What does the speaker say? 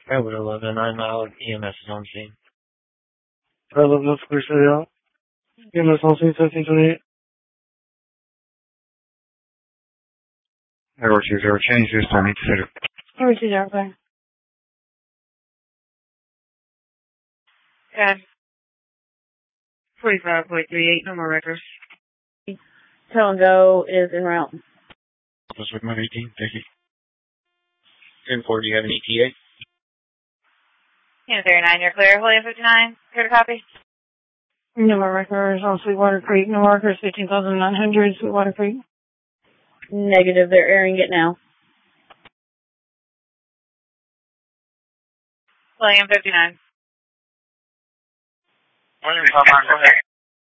Railroad 11, I'm out. EMS is on scene. Railroad, let's clear city out. EMS on scene, 1728. Railroad 20, change this time, need to fit it. Railroad 20, clear. Good. 45.38, no more records. Tell and go is en route. Office with my 18, thank you. 10-4, do you have an ETA? 10-39, you're clear. William 59, clear to copy. No more records on Sweetwater Creek. No markers, 15,900, Sweetwater Creek. Negative, they're airing it now. William 59. William, go ahead.